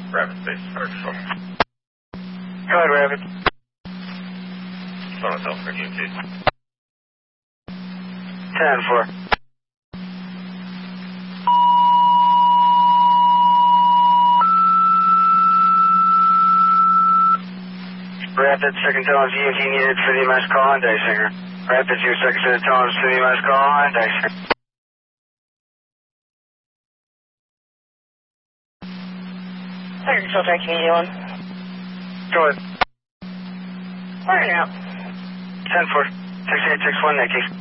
Rapid Space Search from. Go ahead, Rapid. Phone itself for EMT. 10-4. Rapid, second tone is EMT needed for the EMS call on Dysinger. Rapid, your second set of tones for the EMS call on Dysinger. Second control track, can you 1? Go ahead. Firing out. 10-4. 6861, Nikki.